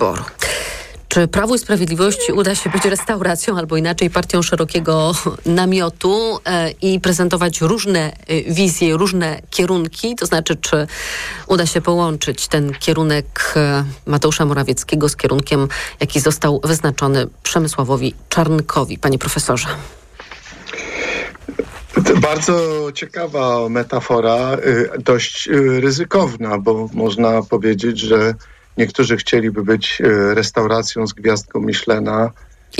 wyboru. Czy Prawu i Sprawiedliwości uda się być restauracją, albo inaczej partią szerokiego namiotu i prezentować różne wizje, różne kierunki? To znaczy, czy uda się połączyć ten kierunek Mateusza Morawieckiego z kierunkiem, jaki został wyznaczony Przemysławowi Czarnkowi? Panie profesorze. To bardzo ciekawa metafora, dość ryzykowna, bo można powiedzieć, że niektórzy chcieliby być restauracją z gwiazdką Michelina,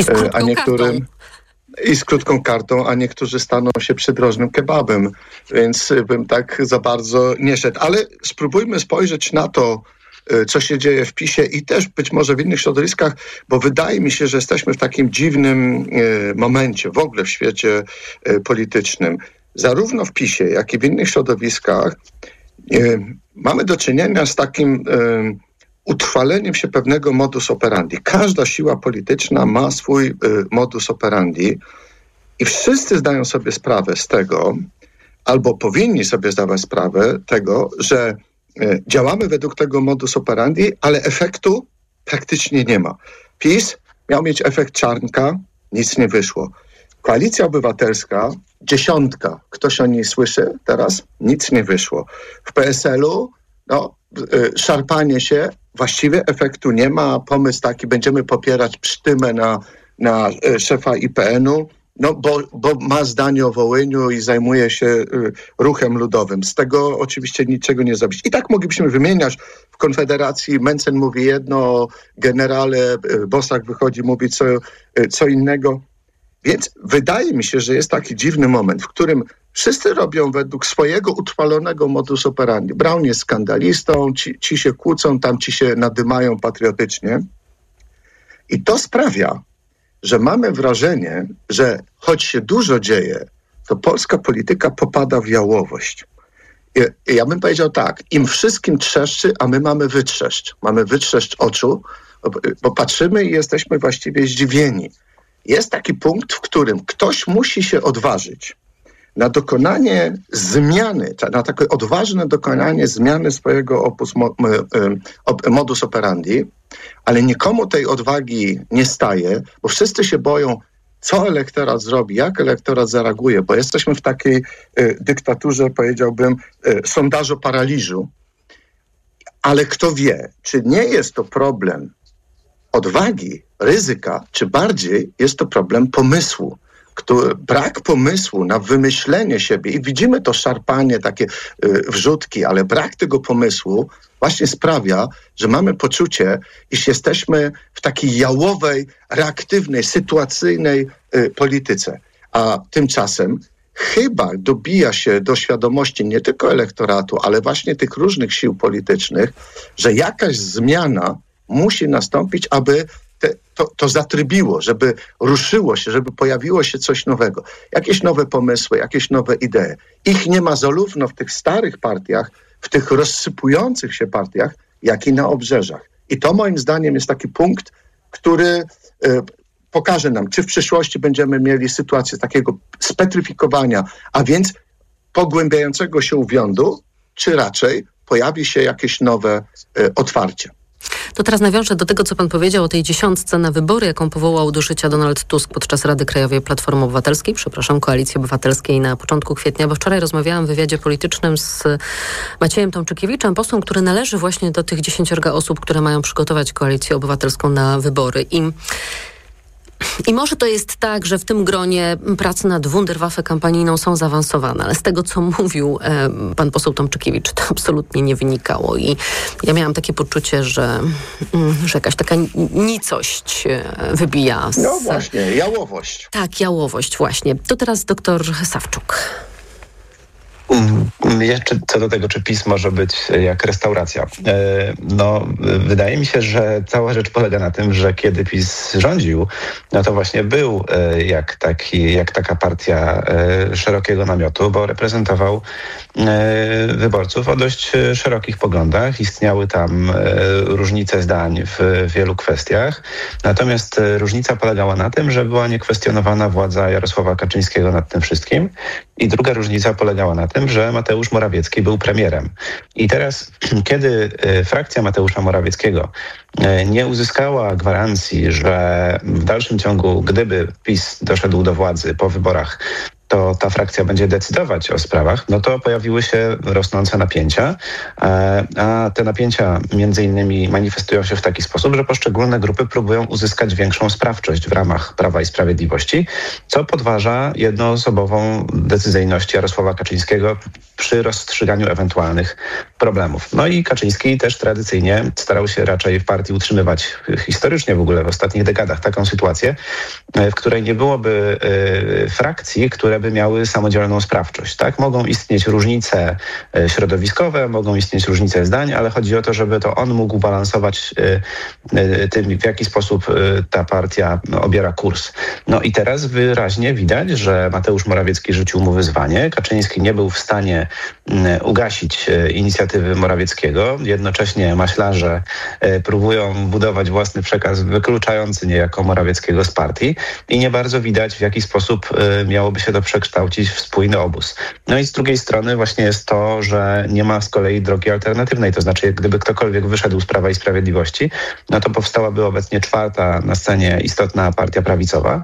i z krótką kartą, a niektórzy staną się przydrożnym kebabem, więc bym tak za bardzo nie szedł. Ale spróbujmy spojrzeć na to, co się dzieje w PiS-ie i też być może w innych środowiskach, bo wydaje mi się, że jesteśmy w takim dziwnym momencie w ogóle w świecie politycznym. Zarówno w PiS-ie, jak i w innych środowiskach mamy do czynienia z takim utrwaleniem się pewnego modus operandi. Każda siła polityczna ma swój modus operandi i wszyscy zdają sobie sprawę z tego, albo powinni sobie zdawać sprawę tego, że działamy według tego modus operandi, ale efektu praktycznie nie ma. PiS miał mieć efekt Czarnka, nic nie wyszło. Koalicja Obywatelska, 10, ktoś o niej słyszy teraz? Nic nie wyszło. W PSL-u, szarpanie się, właściwie efektu nie ma. Pomysł taki, będziemy popierać Psztymę na szefa IPN-u, bo ma zdanie o Wołyniu i zajmuje się ruchem ludowym. Z tego oczywiście niczego nie zrobić. I tak moglibyśmy wymieniać. W Konfederacji Mencen mówi jedno, generale Bosak wychodzi, mówi co innego. Więc wydaje mi się, że jest taki dziwny moment, w którym wszyscy robią według swojego utrwalonego modus operandi. Braun jest skandalistą, ci się kłócą, tam ci się nadymają patriotycznie. I to sprawia, że mamy wrażenie, że choć się dużo dzieje, to polska polityka popada w jałowość. I ja bym powiedział tak, im wszystkim trzeszczy, a my mamy wytrzeszcz. Mamy wytrzeszcz oczu, bo patrzymy i jesteśmy właściwie zdziwieni. Jest taki punkt, w którym ktoś musi się odważyć na dokonanie zmiany, na takie odważne dokonanie zmiany swojego modus operandi, ale nikomu tej odwagi nie staje, bo wszyscy się boją, co elektorat zrobi, jak elektorat zareaguje, bo jesteśmy w takiej dyktaturze, powiedziałbym, sondażo-paraliżu. Ale kto wie, czy nie jest to problem odwagi, ryzyka, czy bardziej jest to problem pomysłu. Brak pomysłu na wymyślenie siebie i widzimy to szarpanie, takie wrzutki, ale brak tego pomysłu właśnie sprawia, że mamy poczucie, iż jesteśmy w takiej jałowej, reaktywnej, sytuacyjnej polityce. A tymczasem chyba dobija się do świadomości nie tylko elektoratu, ale właśnie tych różnych sił politycznych, że jakaś zmiana musi nastąpić, aby to zatrybiło, żeby ruszyło się, żeby pojawiło się coś nowego. Jakieś nowe pomysły, jakieś nowe idee. Ich nie ma zarówno w tych starych partiach, w tych rozsypujących się partiach, jak i na obrzeżach. I to moim zdaniem jest taki punkt, który pokaże nam, czy w przyszłości będziemy mieli sytuację takiego spetryfikowania, a więc pogłębiającego się uwiądu, czy raczej pojawi się jakieś nowe otwarcie. To teraz nawiążę do tego, co pan powiedział o tej 10 na wybory, jaką powołał do życia Donald Tusk podczas Rady Krajowej Platformy Obywatelskiej, Koalicji Obywatelskiej na początku kwietnia, bo wczoraj rozmawiałam w wywiadzie politycznym z Maciejem Tomczykiewiczem, posłem, który należy właśnie do tych 10 osób, które mają przygotować Koalicję Obywatelską na wybory. I może to jest tak, że w tym gronie prace nad Wunderwaffe kampanijną są zaawansowane, ale z tego, co mówił pan poseł Tomczykiewicz, to absolutnie nie wynikało. I ja miałam takie poczucie, że jakaś taka nicość wybija. No właśnie, jałowość. Tak, jałowość właśnie. To teraz doktor Sawczuk. Jeszcze co do tego, czy PiS może być jak restauracja. Wydaje mi się, że cała rzecz polega na tym, że kiedy PiS rządził, no to właśnie był jak taka partia szerokiego namiotu, bo reprezentował wyborców o dość szerokich poglądach. Istniały tam różnice zdań w wielu kwestiach. Natomiast różnica polegała na tym, że była niekwestionowana władza Jarosława Kaczyńskiego nad tym wszystkim. I druga różnica polegała na tym, że Mateusz Mateusz Morawiecki był premierem. I teraz, kiedy frakcja Mateusza Morawieckiego nie uzyskała gwarancji, że w dalszym ciągu, gdyby PiS doszedł do władzy po wyborach, to ta frakcja będzie decydować o sprawach, no to pojawiły się rosnące napięcia, a te napięcia między innymi manifestują się w taki sposób, że poszczególne grupy próbują uzyskać większą sprawczość w ramach Prawa i Sprawiedliwości, co podważa jednoosobową decyzyjność Jarosława Kaczyńskiego przy rozstrzyganiu ewentualnych problemów. No i Kaczyński też tradycyjnie starał się raczej w partii utrzymywać historycznie w ogóle w ostatnich dekadach taką sytuację, w której nie byłoby frakcji, które by miały samodzielną sprawczość. Tak? Mogą istnieć różnice środowiskowe, mogą istnieć różnice zdań, ale chodzi o to, żeby to on mógł balansować tym, w jaki sposób ta partia obiera kurs. No i teraz wyraźnie widać, że Mateusz Morawiecki rzucił mu wyzwanie. Kaczyński nie był w stanie ugasić inicjatywy Morawieckiego. Jednocześnie maślarze próbują budować własny przekaz wykluczający niejako Morawieckiego z partii i nie bardzo widać, w jaki sposób miałoby się to przekształcić w spójny obóz. No i z drugiej strony właśnie jest to, że nie ma z kolei drogi alternatywnej. To znaczy, gdyby ktokolwiek wyszedł z Prawa i Sprawiedliwości, no to powstałaby obecnie czwarta na scenie istotna partia prawicowa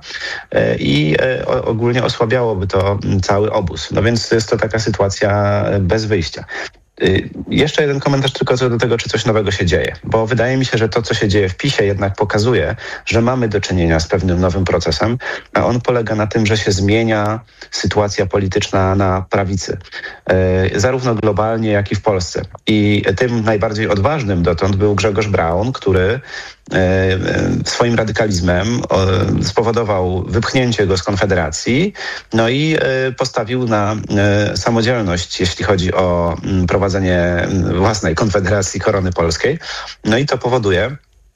i ogólnie osłabiałoby to cały obóz. No więc jest to taka sytuacja bez wyjścia. Jeszcze jeden komentarz tylko co do tego, czy coś nowego się dzieje. Bo wydaje mi się, że to, co się dzieje w PiS-ie jednak pokazuje, że mamy do czynienia z pewnym nowym procesem, a on polega na tym, że się zmienia sytuacja polityczna na prawicy. Zarówno globalnie, jak i w Polsce. I tym najbardziej odważnym dotąd był Grzegorz Braun, który swoim radykalizmem spowodował wypchnięcie go z Konfederacji, no i postawił na samodzielność, jeśli chodzi o prowadzenie własnej Konfederacji Korony Polskiej. No i to powoduje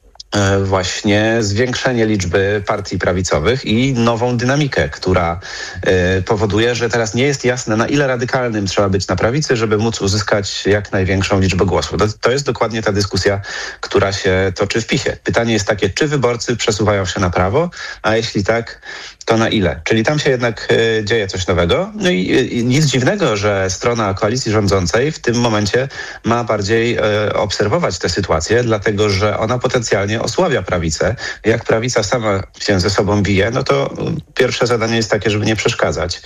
właśnie zwiększenie liczby partii prawicowych i nową dynamikę, która powoduje, że teraz nie jest jasne, na ile radykalnym trzeba być na prawicy, żeby móc uzyskać jak największą liczbę głosów. To jest dokładnie ta dyskusja, która się toczy w PiS-ie. Pytanie jest takie, czy wyborcy przesuwają się na prawo, a jeśli tak, to na ile? Czyli tam się jednak dzieje coś nowego. No i nic dziwnego, że strona koalicji rządzącej w tym momencie ma bardziej obserwować tę sytuację, dlatego że ona potencjalnie osłabia prawicę. Jak prawica sama się ze sobą bije, no to pierwsze zadanie jest takie, żeby nie przeszkadzać.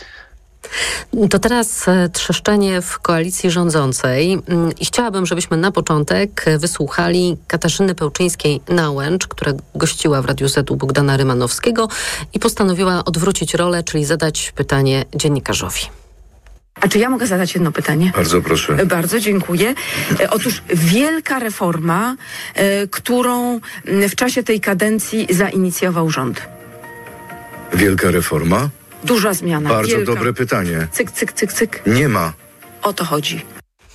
To teraz trzeszczenie w koalicji rządzącej i chciałabym, żebyśmy na początek wysłuchali Katarzyny Pełczyńskiej-Nałęcz, która gościła w Radiu Z u Bogdana Rymanowskiego i postanowiła odwrócić rolę, czyli zadać pytanie dziennikarzowi. A czy ja mogę zadać jedno pytanie? Bardzo proszę. Bardzo dziękuję. Otóż wielka reforma, którą w czasie tej kadencji zainicjował rząd. Wielka reforma? Duża zmiana. Bardzo wielka. dobre pytanie. Cyk, cyk, cyk, cyk. Nie ma. O to chodzi.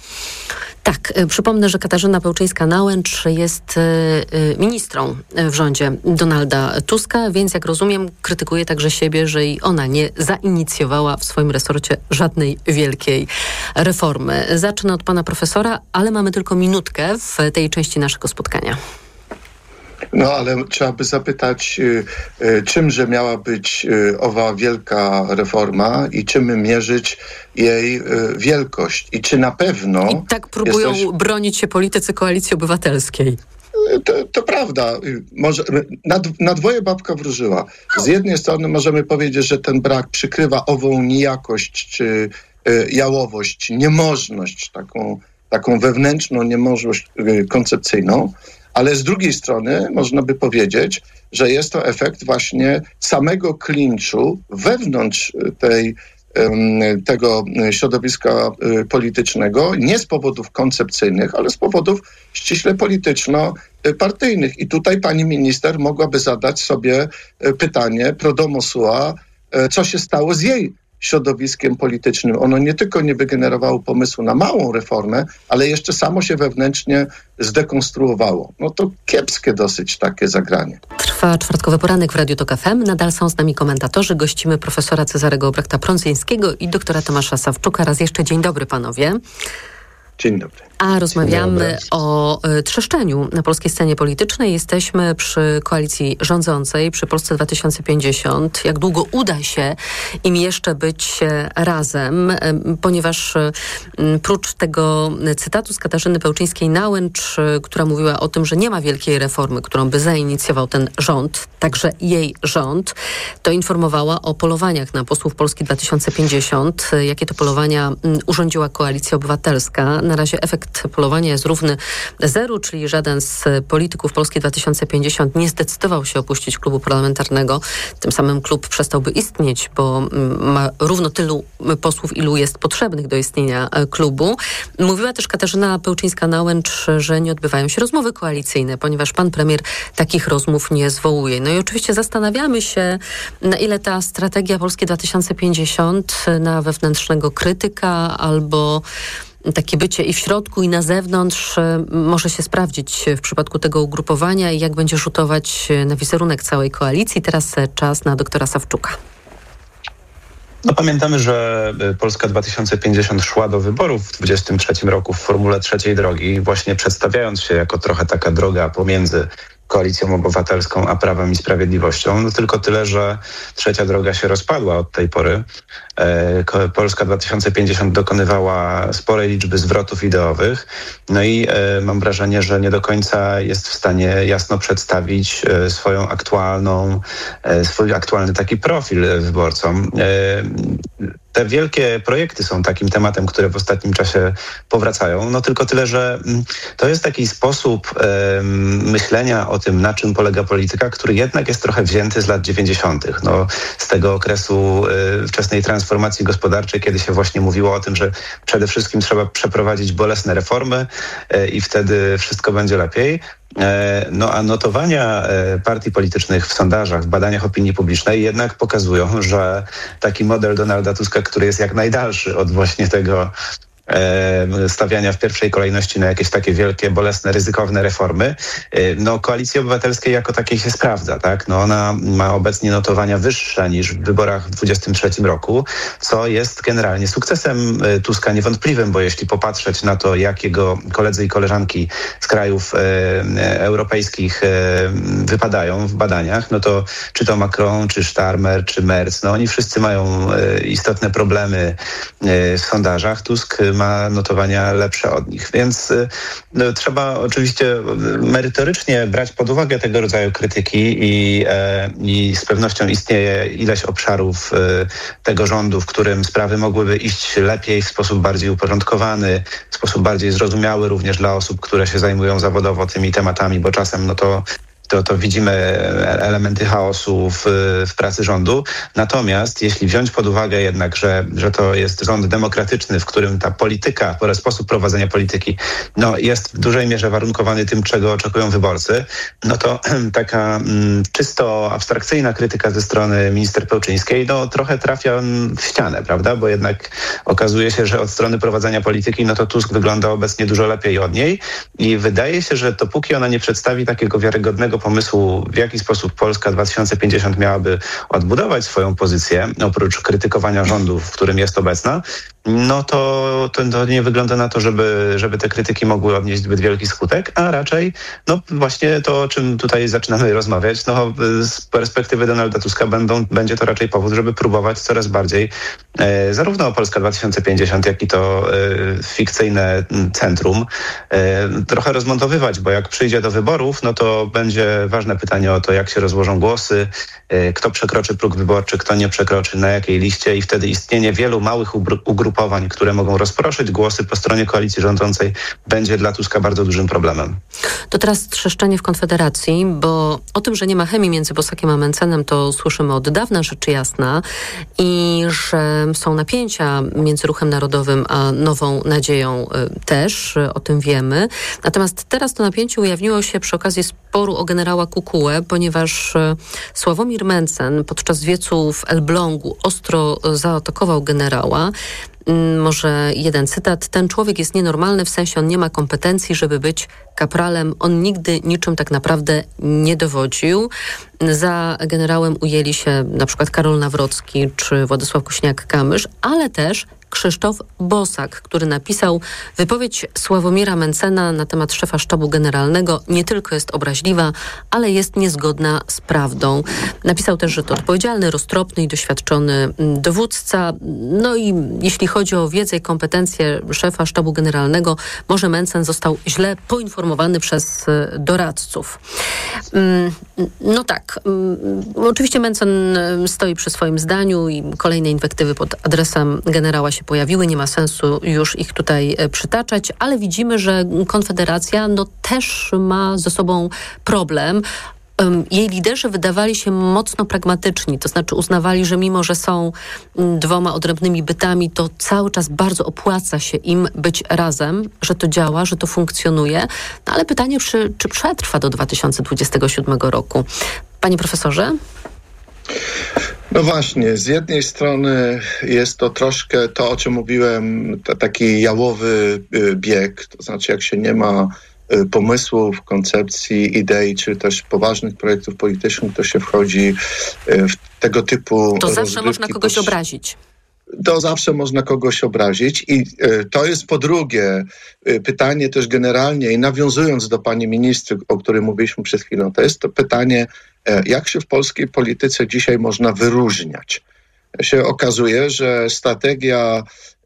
Tak, przypomnę, że Katarzyna Pełczyńska-Nałęcz jest ministrą w rządzie Donalda Tuska, więc jak rozumiem, krytykuje także siebie, że i ona nie zainicjowała w swoim resorcie żadnej wielkiej reformy. Zacznę od pana profesora, ale mamy tylko minutkę w tej części naszego spotkania. No, ale trzeba by zapytać, czymże miała być owa wielka reforma i czym mierzyć jej wielkość. I czy na pewno... I tak próbują bronić się politycy Koalicji Obywatelskiej. To prawda. Może na dwoje babka wróżyła. Z jednej strony możemy powiedzieć, że ten brak przykrywa ową nijakość czy jałowość, niemożność, taką wewnętrzną niemożność koncepcyjną, ale z drugiej strony można by powiedzieć, że jest to efekt właśnie samego klinczu wewnątrz tego środowiska politycznego, nie z powodów koncepcyjnych, ale z powodów ściśle polityczno-partyjnych. I tutaj pani minister mogłaby zadać sobie pytanie pro domo sua, co się stało z jej środowiskiem politycznym. Ono nie tylko nie wygenerowało pomysłu na małą reformę, ale jeszcze samo się wewnętrznie zdekonstruowało. No to kiepskie dosyć takie zagranie. Trwa czwartkowy poranek w Radiu Tok FM. Nadal są z nami komentatorzy. Gościmy profesora Cezarego Brechta-Prądzyńskiego i doktora Tomasza Sawczuka. Raz jeszcze dzień dobry panowie. Dzień dobry. A rozmawiamy o trzeszczeniu na polskiej scenie politycznej. Jesteśmy przy koalicji rządzącej, przy Polsce 2050. Jak długo uda się im jeszcze być razem? Ponieważ prócz tego cytatu z Katarzyny Pełczyńskiej-Nałęcz, która mówiła o tym, że nie ma wielkiej reformy, którą by zainicjował ten rząd, także jej rząd, to informowała o polowaniach na posłów Polski 2050. Jakie to polowania urządziła Koalicja Obywatelska? Na razie efekt polowania jest równy 0, czyli żaden z polityków Polski 2050 nie zdecydował się opuścić klubu parlamentarnego. Tym samym klub przestałby istnieć, bo ma równo tylu posłów, ilu jest potrzebnych do istnienia klubu. Mówiła też Katarzyna Pełczyńska-Nałęcz, że nie odbywają się rozmowy koalicyjne, ponieważ pan premier takich rozmów nie zwołuje. No i oczywiście zastanawiamy się, na ile ta strategia Polski 2050 na wewnętrznego krytyka albo takie bycie i w środku, i na zewnątrz może się sprawdzić w przypadku tego ugrupowania i jak będzie rzutować na wizerunek całej koalicji. Teraz czas na doktora Sawczuka. No pamiętamy, że Polska 2050 szła do wyborów w 2023 roku w formule trzeciej drogi, właśnie przedstawiając się jako trochę taka droga pomiędzy Koalicją Obywatelską a Prawem i Sprawiedliwością. No tylko tyle, że trzecia droga się rozpadła od tej pory. Polska 2050 dokonywała sporej liczby zwrotów ideowych. No i mam wrażenie, że nie do końca jest w stanie jasno przedstawić swój aktualny taki profil wyborcom. Te wielkie projekty są takim tematem, które w ostatnim czasie powracają. No tylko tyle, że to jest taki sposób myślenia o tym, na czym polega polityka, który jednak jest trochę wzięty z lat 90. No, z tego okresu wczesnej transformacji gospodarczej, kiedy się właśnie mówiło o tym, że przede wszystkim trzeba przeprowadzić bolesne reformy i wtedy wszystko będzie lepiej. No a notowania partii politycznych w sondażach, w badaniach opinii publicznej jednak pokazują, że taki model Donalda Tuska, który jest jak najdalszy od właśnie tego stawiania w pierwszej kolejności na jakieś takie wielkie, bolesne, ryzykowne reformy, no Koalicji Obywatelskiej jako takiej się sprawdza, tak? No ona ma obecnie notowania wyższe niż w wyborach w 2023 roku, co jest generalnie sukcesem Tuska niewątpliwym, bo jeśli popatrzeć na to, jak jego koledzy i koleżanki z krajów europejskich wypadają w badaniach, no to czy to Macron, czy Starmer, czy Merz, no oni wszyscy mają istotne problemy w sondażach. Tusk ma notowania lepsze od nich. Więc no, trzeba oczywiście merytorycznie brać pod uwagę tego rodzaju krytyki i z pewnością istnieje ileś obszarów tego rządu, w którym sprawy mogłyby iść lepiej, w sposób bardziej uporządkowany, w sposób bardziej zrozumiały również dla osób, które się zajmują zawodowo tymi tematami, bo czasem no to widzimy elementy chaosu w pracy rządu. Natomiast jeśli wziąć pod uwagę jednak, że to jest rząd demokratyczny, w którym ta polityka, sposób prowadzenia polityki no, jest w dużej mierze warunkowany tym, czego oczekują wyborcy, no to taka czysto abstrakcyjna krytyka ze strony minister Pełczyńskiej no, trochę trafia w ścianę, prawda? Bo jednak okazuje się, że od strony prowadzenia polityki no to Tusk wygląda obecnie dużo lepiej od niej i wydaje się, że dopóki ona nie przedstawi takiego wiarygodnego pomysłu, w jaki sposób Polska 2050 miałaby odbudować swoją pozycję, oprócz krytykowania rządu, w którym jest obecna, no to nie wygląda na to, żeby te krytyki mogły odnieść zbyt wielki skutek, a raczej no właśnie to, o czym tutaj zaczynamy rozmawiać, no z perspektywy Donalda Tuska będzie to raczej powód, żeby próbować coraz bardziej zarówno Polska 2050, jak i to fikcyjne centrum trochę rozmontowywać, bo jak przyjdzie do wyborów, no to będzie ważne pytanie o to, jak się rozłożą głosy, kto przekroczy próg wyborczy, kto nie przekroczy, na jakiej liście i wtedy istnienie wielu małych ugrupowań, które mogą rozproszyć głosy po stronie koalicji rządzącej, będzie dla Tuska bardzo dużym problemem. To teraz trzeszczenie w Konfederacji, bo o tym, że nie ma chemii między Bosakiem a Mencenem, to słyszymy od dawna, rzecz jasna, i że są napięcia między Ruchem Narodowym a Nową Nadzieją też, o tym wiemy. Natomiast teraz to napięcie ujawniło się przy okazji sporu o generała Kukułę, ponieważ Sławomir Mencen podczas wiecu w Elblągu ostro zaatakował generała. Może jeden cytat. Ten człowiek jest nienormalny, w sensie on nie ma kompetencji, żeby być kapralem. On nigdy niczym tak naprawdę nie dowodził. Za generałem ujęli się na przykład Karol Nawrocki czy Władysław Kosiniak-Kamysz, ale też Krzysztof Bosak, który napisał: wypowiedź Sławomira Mentzena na temat szefa sztabu generalnego nie tylko jest obraźliwa, ale jest niezgodna z prawdą. Napisał też, że to odpowiedzialny, roztropny i doświadczony dowódca. No i jeśli chodzi o wiedzę i kompetencje szefa sztabu generalnego, może Mentzen został źle poinformowany przez doradców. No tak, oczywiście Mentzen stoi przy swoim zdaniu i kolejne inwektywy pod adresem generała się pojawiły. Nie ma sensu już ich tutaj przytaczać, ale widzimy, że Konfederacja też ma ze sobą problem. Jej liderzy wydawali się mocno pragmatyczni, to znaczy uznawali, że mimo, że są dwoma odrębnymi bytami, to cały czas bardzo opłaca się im być razem, że to działa, że to funkcjonuje. No ale pytanie, czy przetrwa do 2027 roku? Panie profesorze? No właśnie, z jednej strony jest to troszkę to, o czym mówiłem, taki jałowy bieg, to znaczy jak się nie ma pomysłów, koncepcji, idei, czy też poważnych projektów politycznych, to się wchodzi w tego typu to zawsze można kogoś obrazić. To zawsze można kogoś obrazić i to jest po drugie pytanie też generalnie i nawiązując do pani ministry, o której mówiliśmy przed chwilą, to jest to pytanie, jak się w polskiej polityce dzisiaj można wyróżniać. Się okazuje, że strategia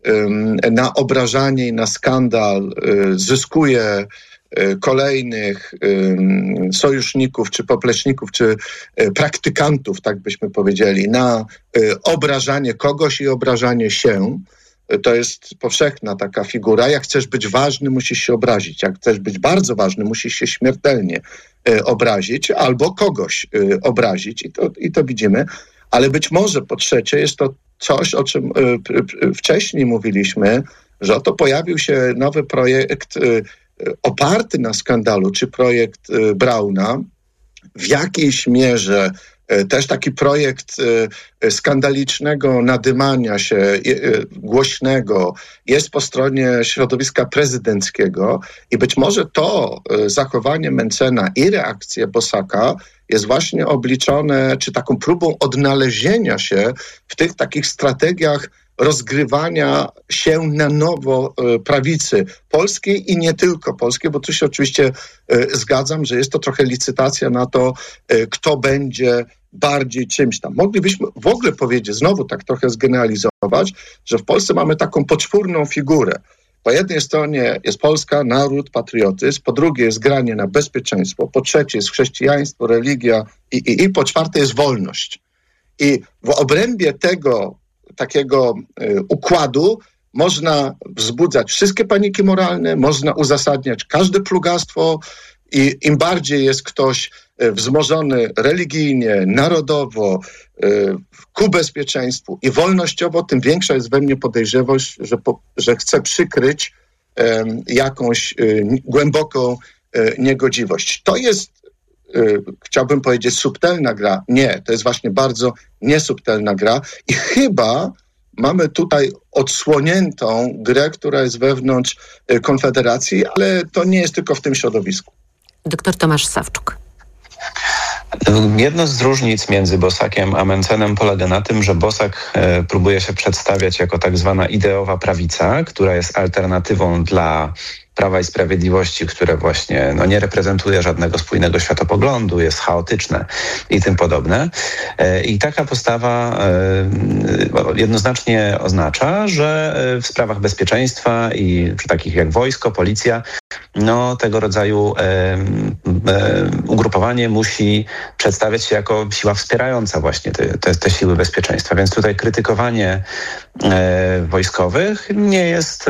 na obrażanie i na skandal zyskuje kolejnych sojuszników, czy popleczników, czy praktykantów, tak byśmy powiedzieli, na obrażanie kogoś i obrażanie się. To jest powszechna taka figura. Jak chcesz być ważny, musisz się obrazić. Jak chcesz być bardzo ważny, musisz się śmiertelnie obrazić albo kogoś obrazić. I to widzimy. Ale być może po trzecie jest to coś, o czym wcześniej mówiliśmy, że oto pojawił się nowy projekt oparty na skandalu, czy projekt Brauna, w jakiejś mierze też taki projekt skandalicznego nadymania się, głośnego, jest po stronie środowiska prezydenckiego i być może to zachowanie Mentzena i reakcja Bosaka jest właśnie obliczone, czy taką próbą odnalezienia się w tych takich strategiach rozgrywania się na nowo prawicy polskiej i nie tylko polskiej, bo tu się oczywiście zgadzam, że jest to trochę licytacja na to, kto będzie bardziej czymś tam. Moglibyśmy w ogóle powiedzieć, znowu tak trochę zgeneralizować, że w Polsce mamy taką poczwórną figurę. Po jednej stronie jest Polska, naród, patriotyzm, po drugiej jest granie na bezpieczeństwo, po trzecie jest chrześcijaństwo, religia i po czwarte jest wolność. I w obrębie tego takiego układu można wzbudzać wszystkie paniki moralne, można uzasadniać każde plugastwo i im bardziej jest ktoś wzmożony religijnie, narodowo, ku bezpieczeństwu i wolnościowo, tym większa jest we mnie podejrzewość, że chce przykryć jakąś głęboką niegodziwość. To jest, chciałbym powiedzieć, subtelna gra. Nie, to jest właśnie bardzo niesubtelna gra i chyba mamy tutaj odsłoniętą grę, która jest wewnątrz Konfederacji, ale to nie jest tylko w tym środowisku. Doktor Tomasz Sawczuk. Jedno z różnic między Bosakiem a Mentzenem polega na tym, że Bosak próbuje się przedstawiać jako tak zwana ideowa prawica, która jest alternatywą dla Prawa i Sprawiedliwości, które właśnie nie reprezentuje żadnego spójnego światopoglądu, jest chaotyczne i tym podobne. I taka postawa jednoznacznie oznacza, że w sprawach bezpieczeństwa i przy takich jak wojsko, policja, tego rodzaju ugrupowanie musi przedstawiać się jako siła wspierająca właśnie te siły bezpieczeństwa. Więc tutaj krytykowanie wojskowych nie jest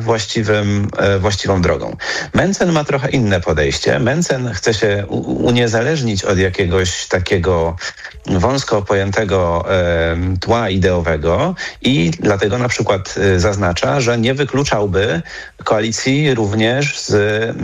właściwą drogą. Mentzen ma trochę inne podejście. Mentzen chce się uniezależnić od jakiegoś takiego wąsko pojętego tła ideowego i dlatego na przykład zaznacza, że nie wykluczałby koalicji również z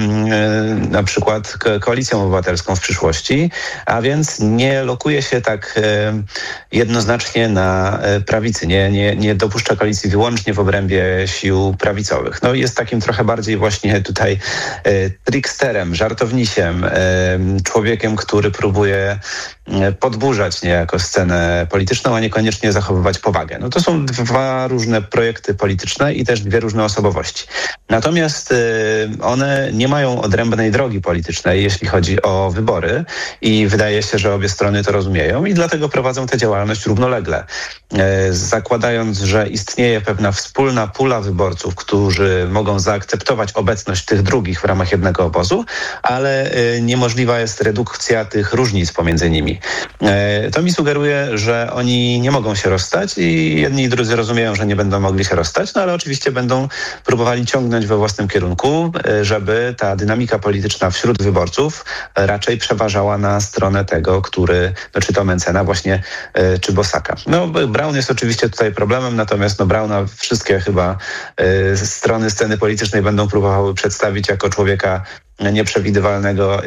na przykład Koalicją Obywatelską w przyszłości, a więc nie lokuje się tak jednoznacznie na prawicy, nie dopuszcza koalicji wyłącznie w obrębie sił prawicowych. Jest takim trochę bardziej właśnie tutaj tricksterem, żartownisiem, człowiekiem, który próbuje podburzać niejako scenę polityczną, a niekoniecznie zachowywać powagę. No to są dwa różne projekty polityczne i też dwie różne osobowości. Natomiast one nie mają odrębnej drogi politycznej, jeśli chodzi o wybory i wydaje się, że obie strony to rozumieją i dlatego prowadzą tę działalność równolegle. Zakładając, że istnieje pewna wspólna pula wyborców, którzy mogą zaakceptować obecność tych drugich w ramach jednego obozu, ale niemożliwa jest redukcja tych różnic pomiędzy nimi. To mi sugeruje, że oni nie mogą się rozstać i jedni i drudzy rozumieją, że nie będą mogli się rozstać, no ale oczywiście będą próbowali ciągnąć we własnym kierunku, żeby ta dynamika polityczna wśród wyborców raczej przeważała na stronę tego, który, no, czy to Mentzena właśnie, czy Bosaka. No Braun jest oczywiście tutaj problemem, natomiast Brauna wszystkie chyba strony sceny politycznej będą próbowały przedstawić jako człowieka nieprzewidywalnego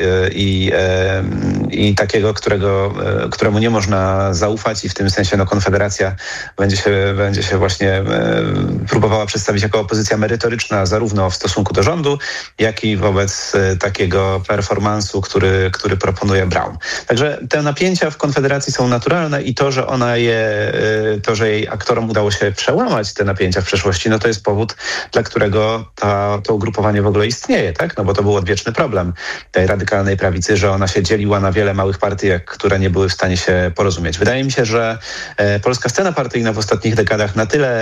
i takiego, któremu nie można zaufać i w tym sensie Konfederacja będzie się właśnie próbowała przedstawić jako opozycja merytoryczna zarówno w stosunku do rządu, jak i wobec takiego performansu, który proponuje Braun. Także te napięcia w Konfederacji są naturalne i to, że jej aktorom udało się przełamać te napięcia w przeszłości, no to jest powód, dla którego to ugrupowanie w ogóle istnieje, tak? No bo to był odwieczny problem tej radykalnej prawicy, że ona się dzieliła na wiele małych partii, które nie były w stanie się porozumieć. Wydaje mi się, że polska scena partyjna w ostatnich dekadach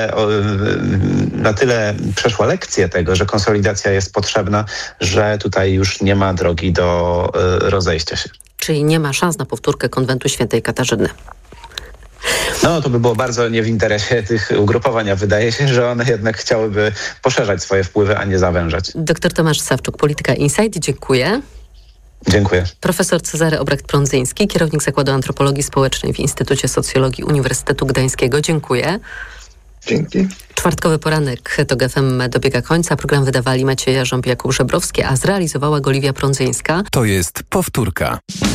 na tyle przeszła lekcję tego, że konsolidacja jest potrzebna, że tutaj już nie ma drogi do rozejścia się. Czyli nie ma szans na powtórkę konwentu świętej Katarzyny. No to by było bardzo nie w interesie tych ugrupowań, a wydaje się, że one jednak chciałyby poszerzać swoje wpływy, a nie zawężać. Dr Tomasz Sawczuk, Polityka Insight, dziękuję. Dziękuję. Profesor Cezary Obrecht-Prądzyński, kierownik Zakładu Antropologii Społecznej w Instytucie Socjologii Uniwersytetu Gdańskiego. Dziękuję. Dzięki. Czwartkowy poranek TOG FM dobiega końca. Program wydawali Maciej Jarząb, Jakub Żebrowski, a zrealizowała go Liwia Prądzyńska. To jest powtórka.